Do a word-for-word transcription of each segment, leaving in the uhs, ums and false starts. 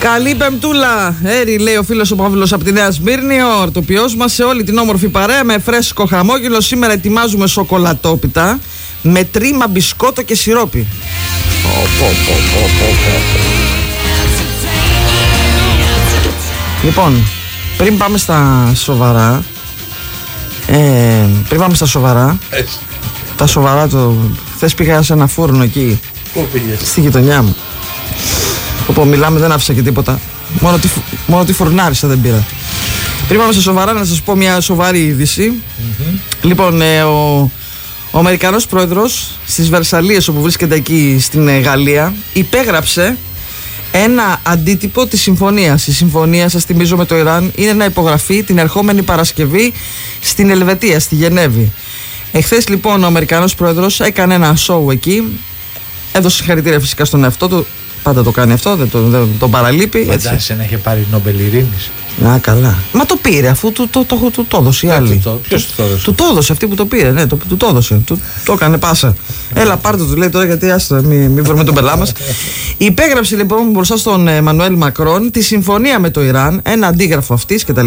Καλή πεμπτούλα, Έρη, λέει ο φίλος ο Παύλος από τη Νέα Σμύρνη, ο ορτοποιός μας σε όλη την όμορφη παρέα με φρέσκο χαμόγελο. Σήμερα ετοιμάζουμε σοκολατόπιτα με τρίμα μπισκότο και σιρόπι. Λοιπόν, πριν πάμε στα σοβαρά, ε, πριν πάμε στα σοβαρά, τα σοβαρά το... Χθες πήγα σε ένα φούρνο εκεί, πού πήγες? Στη γειτονιά μου. Όπου μιλάμε δεν άφησα και τίποτα. Μόνο τη, μόνο τη φουρνάρισα δεν πήρα. Πριν πάμε στα σοβαρά, να σας πω μια σοβαρή είδηση. Mm-hmm. Λοιπόν, ε, ο, ο Αμερικανός πρόεδρος στις Βερσαλίες, όπου βρίσκεται εκεί στην ε, Γαλλία, υπέγραψε ένα αντίτυπο της συμφωνίας. Η συμφωνία, σας θυμίζω, με το Ιράν είναι να υπογραφεί την ερχόμενη Παρασκευή στην Ελβετία, στη Γενέβη. Εχθές λοιπόν ο Αμερικανός πρόεδρος έκανε ένα σόου εκεί. Έδωσε συγχαρητήρια φυσικά στον εαυτό του. Πάντα το κάνει αυτό, δεν τον το, το παραλείπει. Φαντάζεσαι να είχε πάρει Νόμπελ Ειρήνης. Να καλά. Μα το πήρε αφού του το, το, το, το, το έδωσε η άλλη. Ποιος του το έδωσε? Του το έδωσε αυτή που το πήρε, ναι, το, του το έδωσε. Του το έκανε πάσα. Έλα, πάρτε του λέει τώρα γιατί άστο, μην μη βρούμε τον πελά μας. Υπέγραψε λοιπόν μπροστά στον Εμμανουέλ Μακρόν τη συμφωνία με το Ιράν, ένα αντίγραφο αυτής κτλ.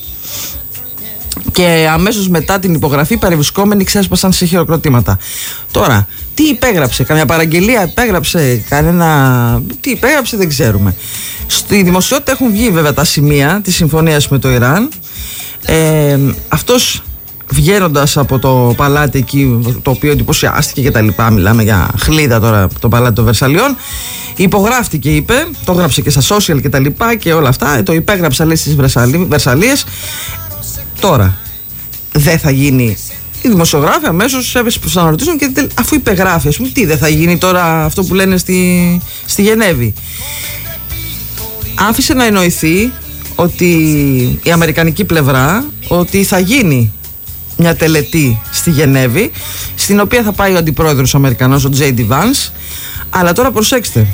Και αμέσως μετά την υπογραφή παρευρισκόμενοι ξέσπασαν σε χειροκροτήματα. Τώρα, τι υπέγραψε, καμιά παραγγελία υπέγραψε, κανένα. Τι υπέγραψε δεν ξέρουμε. Στη δημοσιότητα έχουν βγει βέβαια τα σημεία της συμφωνίας με το Ιράν. Ε, αυτός βγαίνοντας από το παλάτι εκεί, το οποίο εντυπωσιάστηκε και τα λοιπά, μιλάμε για χλίδα τώρα το παλάτι των Βερσαλιών, υπογράφτηκε, είπε, το έγραψε και στα social και τα λοιπά και όλα αυτά, το υπέγραψε λέει στις Βερσαλίες. Τώρα, δεν θα γίνει. Οι δημοσιογράφοι αμέσως έπεσε προς να ρωτήσουν και αφού υπεγράφει, ας πούμε, τι δεν θα γίνει τώρα αυτό που λένε στη, στη Γενέβη. Άφησε να εννοηθεί ότι η αμερικανική πλευρά ότι θα γίνει μια τελετή στη Γενέβη, στην οποία θα πάει ο αντιπρόεδρος ο Αμερικανός, ο τζέι ντι Vance. Αλλά τώρα προσέξτε,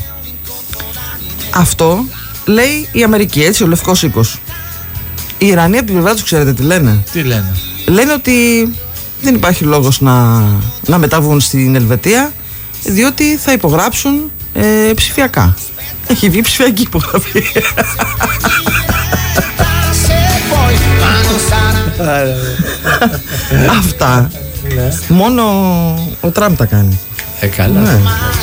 αυτό λέει η Αμερική, έτσι, ο Λευκός Οίκος. Οι Ιρανοί από την πλευρά τους ξέρετε τι λένε? Τι λένε? Λένε ότι δεν υπάρχει λόγος να, να μεταβούν στην Ελβετία, διότι θα υπογράψουν ε, ψηφιακά. Έχει βγει ψηφιακή υπογραφή. Αυτά μόνο ο Τραμπ τα κάνει. Ε, καλά. Ναι.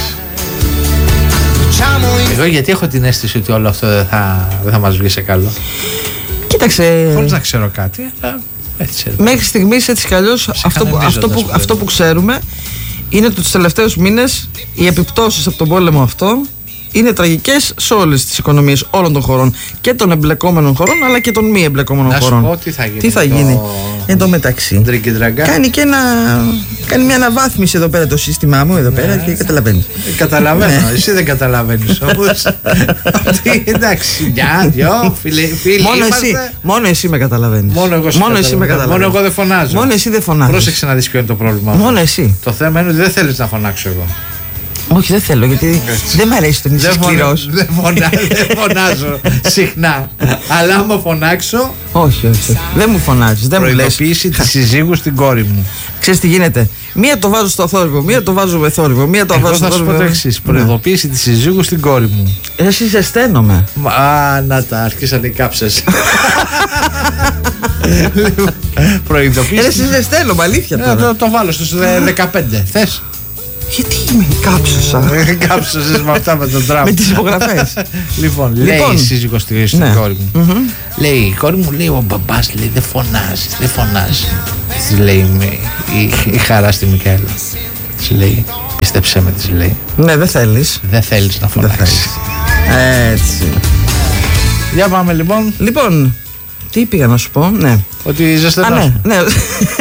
Εγώ γιατί έχω την αίσθηση ότι όλο αυτό δεν θα, δεν θα μας βγει σε καλό. Κοίταξε. Χωρίς να ξέρω κάτι, αλλά έτσι. Μέχρι στιγμής έτσι κι αλλιώς αυτό, που, αυτό, που, αυτό που ξέρουμε είναι ότι τους τελευταίους μήνες οι επιπτώσεις από τον πόλεμο αυτό είναι τραγικές σε όλες τις οικονομίες όλων των χωρών, και των εμπλεκόμενων χωρών αλλά και των μη εμπλεκόμενων να χωρών. Να σου πω τι θα γίνει. Τι θα το... γίνει εν τω μεταξύ. Κάνει και ένα, κάνει μια αναβάθμιση εδώ πέρα το σύστημά μου εδώ, ναι, πέρα και καταλαβαίνεις. Καταλαβαίνω, ναι. Εσύ δεν καταλαβαίνεις όμως. Εντάξει, μια, δυο, φίλοι. Μόνο εσύ, μόνο εσύ με καταλαβαίνεις. Μόνο εγώ, μόνο εσύ με καταλαβαίνεις. Μόνο εγώ δεν φωνάζω. Μόνο εσύ δεν φωνάζεις. Πρόσεξε να δεις ποιο είναι το πρόβλημα. Μόνο εσύ. Το θέμα είναι ότι δεν θέλεις να φωνάξω εγώ. Όχι, δεν θέλω, γιατί έτσι. Δεν μ' αρέσει το νησί σκληρός. Δεν φωνα, φωνάζω συχνά. Αλλά άμα φωνάξω. Όχι, όχι. Δεν μου φωνάζεις. Δεν μου λες. Προειδοποίηση τη συζύγου στην κόρη μου. Ξέρεις τι γίνεται? Μία το βάζω στο θόρυβο, μία το βάζω με θόρυβο, μία το βάζω στο θόρυβο. Εγώ θα σου πω το εξής. Προειδοποίηση τη συζύγου στην κόρη μου. Εσύ ζεσταίνομαι. Α, να τα αρχίσαν οι κάψες. Προειδοποίηση. Εσύ ζεσταίνομαι, αλήθεια τώρα. Το βάλω στους δεκαπέντε. Θες? Γιατί με κάψωσα. Κάψωσες με αυτά με τον Τραμπ. Με τις υπογραφές. Λοιπόν, λέει η σύζυγος στην κόρη μου. Λέει, η κόρη μου λέει, ο μπαμπάς λέει, δεν φωνάζει, δεν φωνάζει. Της λέει η Χαρά στη Μικαέλα. Της λέει, πίστεψέ με, της λέει. Ναι, δεν θέλεις. Δεν θέλεις να φωνάξεις. Έτσι. Για πάμε λοιπόν. Λοιπόν, τι πήγα να σου πω, ναι. Ότι ζεσθενός. Ναι, ναι.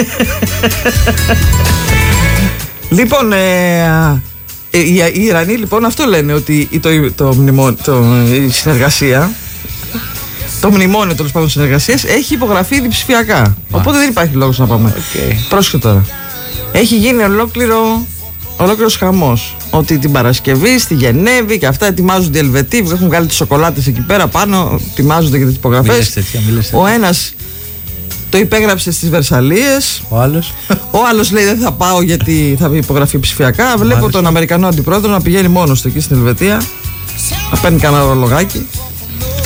Λοιπόν, ε, ε, οι, οι Ιρανοί λοιπόν αυτό λένε, ότι το, το, μνημο, το, η συνεργασία, το μνημόνιο τέλος πάντων συνεργασίας έχει υπογραφεί ήδη ψηφιακά. Wow. Οπότε δεν υπάρχει λόγος να πάμε. Okay. Πρόσεχε τώρα. Έχει γίνει ολόκληρο, ολόκληρος χαμός. Ότι την Παρασκευή στη Γενέβη και αυτά ετοιμάζονται οι Ελβετοί, έχουν βγάλει τις σοκολάτες εκεί πέρα πάνω, ετοιμάζονται για τις υπογραφές. Τέτοια, τέτοια. Ο ένας το υπέγραψε στις Βερσαλίες. Ο άλλος. Ο άλλος λέει δεν θα πάω γιατί θα υπογραφεί ψηφιακά. Βλέπω Μάλιστα. τον Αμερικανό αντιπρόεδρο να πηγαίνει μόνος του εκεί στην Ελβετία, να παίρνει κανένα ρολογάκι.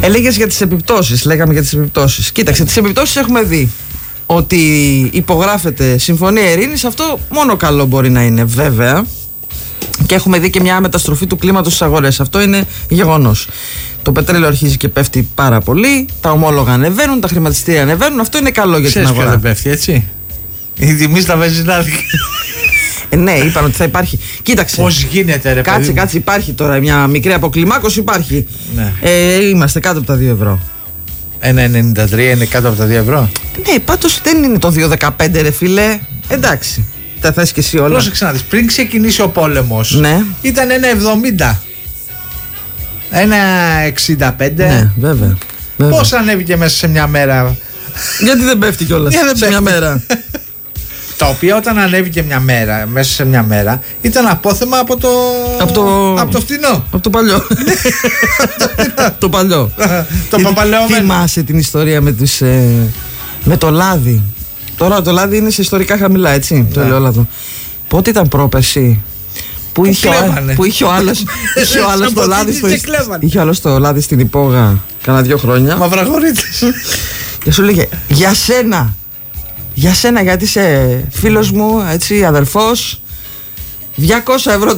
Έλεγες για τις επιπτώσεις, λέγαμε για τις επιπτώσεις. Κοίταξε, τις επιπτώσεις έχουμε δει. Ότι υπογράφεται συμφωνία ειρήνης, αυτό μόνο καλό μπορεί να είναι, βέβαια. Και έχουμε δει και μια μεταστροφή του κλίματος στις αγορές. Αυτό είναι γεγονός. Το πετρέλαιο αρχίζει και πέφτει πάρα πολύ. Τα ομόλογα ανεβαίνουν, τα χρηματιστήρια ανεβαίνουν. Αυτό είναι καλό για Ξέρεις την αγορά. δεν πέφτει, έτσι. Η τιμή στα βενζινάδικα. Ε, ναι, είπαν ότι θα υπάρχει. Κοίταξε. Πώς γίνεται, ρε Κάτσε, παιδί. κάτσε, υπάρχει τώρα μια μικρή αποκλιμάκωση. Υπάρχει. Ναι. Ε, είμαστε κάτω από τα δύο ευρώ. ένα ενενήντα τρία είναι κάτω από τα δύο ευρώ. Ναι, πάντως δεν είναι το δύο δεκαπέντε, ρε φίλε. Εντάξει. Τα θες και εσύ όλα. Πρόσεξε να δεις, πριν ξεκινήσει ο πόλεμος, ναι, ήταν ένα εβδομήντα. ένα εξήντα πέντε. Ναι, βέβαια. βέβαια. Πώς ανέβηκε μέσα σε μια μέρα. Γιατί δεν πέφτει κιόλας Γιατί δεν σε μια μέρα. Τα οποία όταν ανέβηκε μια μέρα, μέσα σε μια μέρα, ήταν απόθεμα από το. Από το, από το φτηνό. Από το παλιό. Το παλιό. Το παπαλαιωμένο. Θυμάσαι την ιστορία με, τους, ε, με το λάδι. Τώρα το λάδι είναι σε ιστορικά χαμηλά, έτσι. Ναι. Το ελαιόλαδο. Πότε ήταν πρόπερση που, που, είχε, ο, που είχε ο άλλος είχε ο άλλος το λάδι στο, είχε ο άλλος το λάδι στην υπόγα κάνα δύο χρόνια. Μαυραγορίτες. Και σου λέγε για σένα. Για σένα, γιατί είσαι φίλος μου, έτσι, αδερφός. διακόσια ευρώ.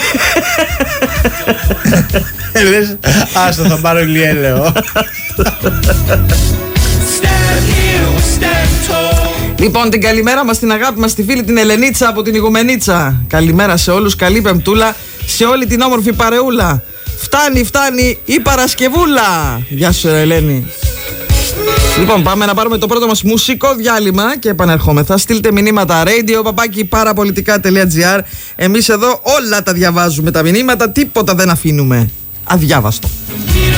Λες, άστο, θα πάρω ηλιέλαιο. Λοιπόν, την καλημέρα μας, την αγάπη μας, τη φίλη την Ελενίτσα από την Ηγουμενίτσα. Καλημέρα σε όλους, καλή πεμπτούλα, σε όλη την όμορφη παρεούλα. Φτάνει, φτάνει η Παρασκευούλα. Γεια σου, Ελένη. Λοιπόν, πάμε να πάρουμε το πρώτο μας μουσικό διάλειμμα και επανερχόμεθα. Στείλτε μηνύματα radio παπάκι παραπολιτικά τελεία gr. Εμείς εδώ όλα τα διαβάζουμε τα μηνύματα, τίποτα δεν αφήνουμε αδιάβαστο.